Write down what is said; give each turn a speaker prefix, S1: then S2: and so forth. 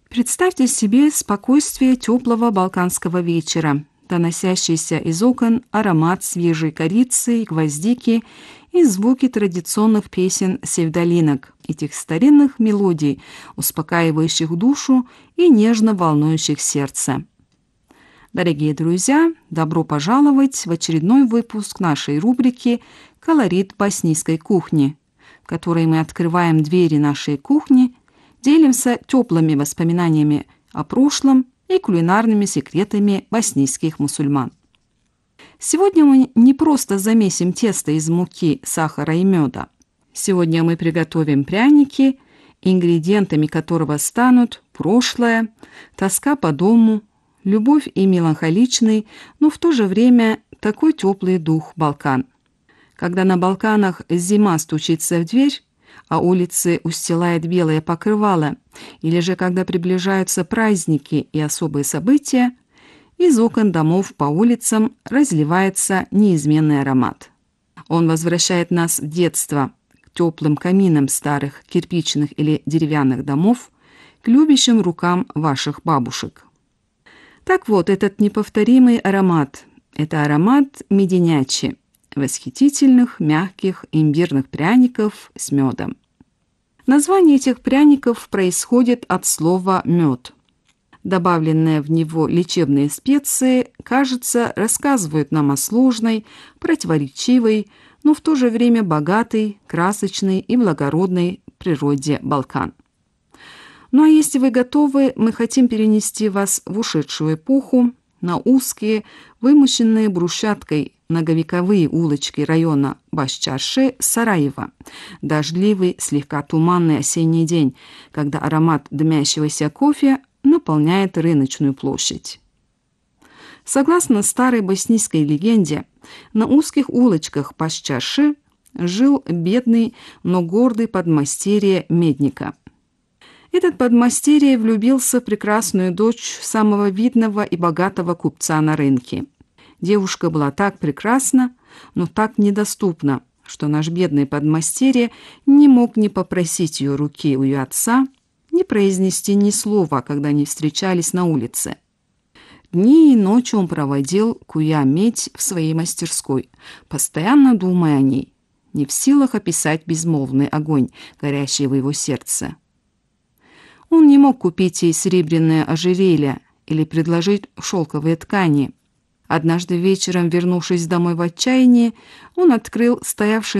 S1: Представьте себе спокойствие теплого балканского вечера, доносящийся из окон аромат свежей корицы, гвоздики и звуки традиционных песен севдалинок, этих старинных мелодий, успокаивающих душу и нежно волнующих сердце. Дорогие друзья, добро пожаловать в очередной выпуск нашей рубрики «Колорит боснийской кухни», в которой мы открываем двери нашей кухни, делимся теплыми воспоминаниями о прошлом и кулинарными секретами боснийских мусульман. Сегодня мы не просто замесим тесто из муки, сахара и меда. Сегодня мы приготовим пряники, ингредиентами которого станут прошлое, тоска по дому, любовь и меланхоличный, но в то же время такой теплый дух Балкан. Когда на Балканах зима стучится в дверь, а улицы устилает белое покрывало, или же когда приближаются праздники и особые события, из окон домов по улицам разливается неизменный аромат. Он возвращает нас в детство, к теплым каминам старых кирпичных или деревянных домов, к любящим рукам ваших бабушек. Так вот, этот неповторимый аромат – это аромат меденячи, восхитительных, мягких имбирных пряников с медом. Название этих пряников происходит от слова «мед». Добавленные в него лечебные специи, кажется, рассказывают нам о сложной, противоречивой, но в то же время богатой, красочной и благородной природе Балкан. Ну а если вы готовы, мы хотим перенести вас в ушедшую эпоху, на узкие, вымощенные брусчаткой многовековые улочки района Баш-Чарши, Сараева. Дождливый, слегка туманный осенний день, когда аромат дымящегося кофе наполняет рыночную площадь. Согласно старой боснийской легенде, на узких улочках Баш-Чарши жил бедный, но гордый подмастерье Медника. Этот подмастерье влюбился в прекрасную дочь самого видного и богатого купца на рынке. Девушка была так прекрасна, но так недоступна, что наш бедный подмастерье не мог не попросить ее руки у ее отца, не произнести ни слова, когда они встречались на улице. Дни и ночи он проводил, куя медь в своей мастерской, постоянно думая о ней, не в силах описать безмолвный огонь, горящий в его сердце. Он не мог купить ей серебряное ожерелье или предложить шелковые ткани. Однажды вечером, вернувшись домой в отчаянии, он открыл стоявший